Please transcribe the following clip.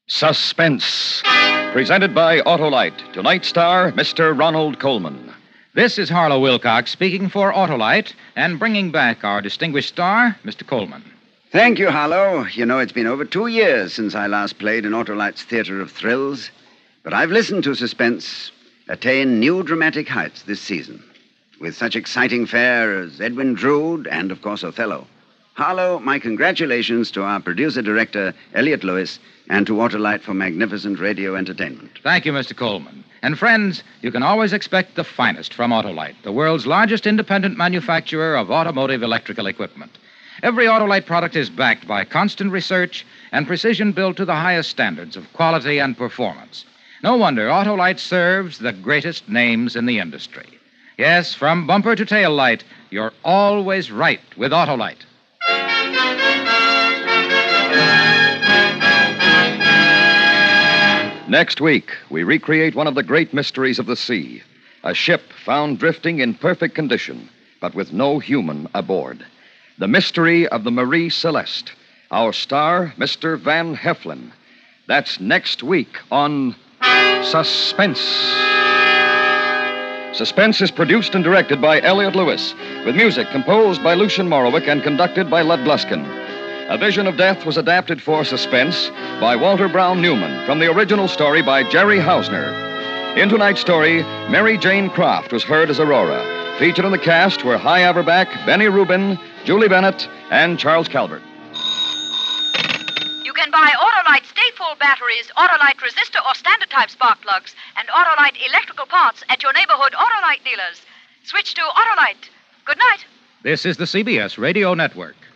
Suspense. Presented by Autolite. Tonight's star, Mr. Ronald Colman. This is Harlow Wilcox speaking for Autolite and bringing back our distinguished star, Mr. Coleman. Thank you, Harlow. You know, it's been over 2 years since I last played in Autolite's Theater of Thrills. But I've listened to Suspense attain new dramatic heights this season, with such exciting fare as Edwin Drood and, of course, Othello. Harlow, my congratulations to our producer-director, Elliot Lewis, and to Autolite for magnificent radio entertainment. Thank you, Mr. Coleman. And friends, you can always expect the finest from Autolite, the world's largest independent manufacturer of automotive electrical equipment. Every Autolite product is backed by constant research and precision built to the highest standards of quality and performance. No wonder Autolite serves the greatest names in the industry. Yes, from bumper to tail light, you're always right with Autolite. Next week, we recreate one of the great mysteries of the sea. A ship found drifting in perfect condition, but with no human aboard. The mystery of the Marie Celeste. Our star, Mr. Van Heflin. That's next week on Suspense. Suspense is produced and directed by Elliot Lewis, with music composed by Lucien Morowick and conducted by Lud Gluskin. A Vision of Death was adapted for Suspense by Walter Brown Newman from the original story by Jerry Hausner. In tonight's story, Mary Jane Croft was heard as Aurora. Featured in the cast were Hy Averback, Benny Rubin, Julie Bennett, and Charles Calvert. You can buy Autolite Stay-Full batteries, Autolite resistor or standard-type spark plugs, and Autolite electrical parts at your neighborhood Autolite dealers. Switch to Autolite. Good night. This is the CBS Radio Network.